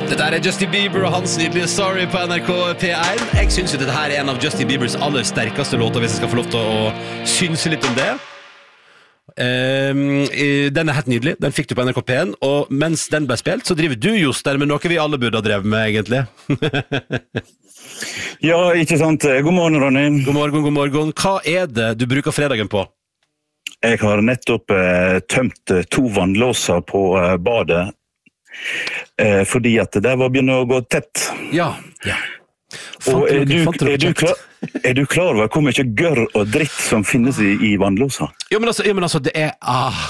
Dette er Justin Bieber og hans nydelige Sorry på NRK P1. Jeg synes jo dette her er en av Justin Biebers aller sterkeste låter, hvis jeg skal få lov til å synse litt om det. Den er helt nydelig. Den fikk du på NRK P1. Og mens den ble spilt, så driver du, Jostein, med noe vi alle burde ha drevet med, egentlig. Ja, ikke sant. God morgen, Ronny. God morgen. Hva er det du bruker fredagen på? Jeg har nettopp tømt 2 vannlåser på badet, fordi at det var begynner å gå tett. Ja. Og er du klar over hvor mye gørr og dritt som finnes i vannlåser? Jo, men altså, det er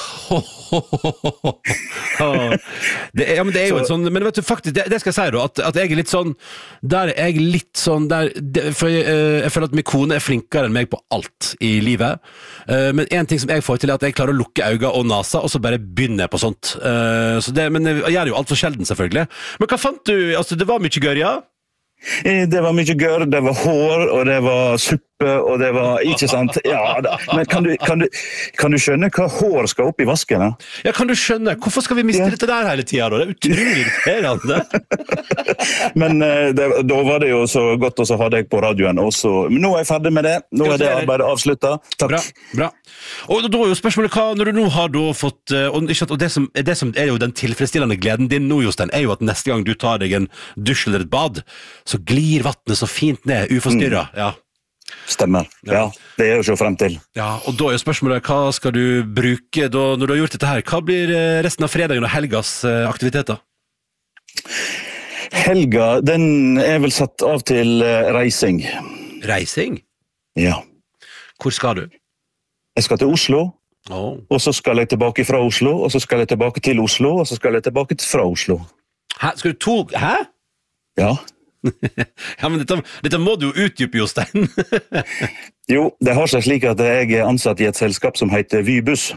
det er jo en sånn. Men vet du, faktisk, det skal jeg si da, at jeg er litt sånn, der er jeg litt sånn der, for jeg føler at min kone er flinkere enn meg på alt i livet, men en ting som jeg får til er at jeg klarer å lukke øynene og nasa, og så bare begynner jeg på sånt, men jeg gjør det jo alt for sjelden selvfølgelig. Men hva fant du? Altså, det var mye gørr, ja? Det var mye gørr, det var hår, og det var suppe, og det var, ikke sant? Ja, men kan du skjønne hva hår skal opp i vasken? Ja, kan du skjønne? Hvorfor skal vi miste dette der hele tiden? Det er utrolig irriterende. Men da var det jo så godt, og så hadde jeg på radioen også. Men nå er jeg ferdig med det. Nå er det arbeidet avsluttet. Takk. Bra. Og da er jo spørsmålet, hva, når du nå har da fått, og det som er jo den tilfredsstillende gleden din nå, Jostein, er jo at neste gang du tar deg en dusj eller et bad, så glir vattnet så fint ned, uforstyrret. Ja. Stemmer. Ja, det er jo så frem til. Ja, og da er jo spørsmålet, hva skal du bruke da, når du har gjort dette her? Hva blir resten av fredagen og helgas aktiviteter? Helga, den er vel satt av til reising. Reising? Ja. Hvor skal du? Jeg skal til Oslo, og så skal jeg tilbake fra Oslo, og så skal jeg tilbake til Oslo, og så skal jeg tilbake fra Oslo. Hæ? Skal du Hæ? Ja. Ja, men dette må du jo utdype, Jostein. Jo, det har seg slik at jeg er ansatt i et selskap som heter Vybuss.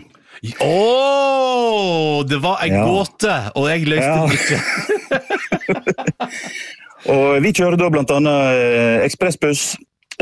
Det var en gåte, og jeg løste den ikke. Og vi kjører da blant annet ekspressbuss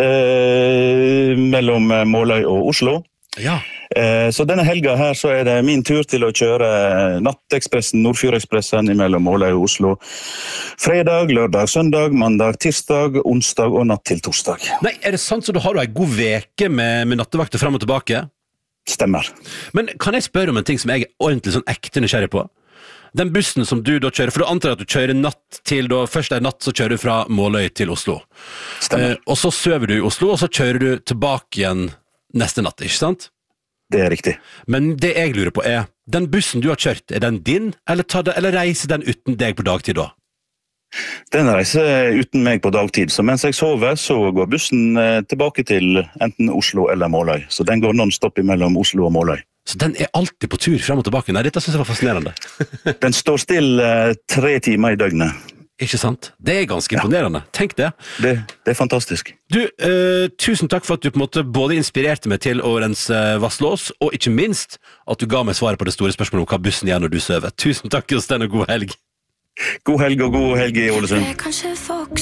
mellom Måløy og Oslo. Ja. Så denne helga her så er det min tur til å kjøre Nattekspressen, Nordfjordekspressen mellom Måløy og Oslo. Fredag, lørdag, søndag, mandag, tirsdag, onsdag og natt til torsdag. Nei, er det sant? Så da har du en god veke med nattevakter frem og tilbake? Stemmer. Men kan jeg spørre om en ting som jeg er ordentlig sånn ekte nysgjerrig på? Den bussen som du da kjører, for du antar at du kjører natt til, da først en natt så kjører du fra Måløy til Oslo. Stemmer. Og så søver du i Oslo, og så kjører du tilbake igjen neste natt, ikke sant? Det er riktig. Men det jeg lurer på er, den bussen du har kjørt, er den din, eller reiser den uten deg på dagtid da? Den reiser uten meg på dagtid, så mens jeg sover, så går bussen tilbake til enten Oslo eller Måløy. Så den går non-stop mellom Oslo og Måløy. Så den er alltid på tur frem og tilbake? Nei, dette synes jeg var fascinerende. Den står stille 3 timer i døgnet. Ikke sant? Det er ganske imponerende. Tenk det. Det er fantastisk. Du, tusen takk for at du på en måte både inspirerte meg til å rense vasslås, og ikke minst at du ga meg svaret på det store spørsmålet om hva bussen gjør når du søver. Tusen takk, Jostein, og god helg. God helg og god helg i Ålesund.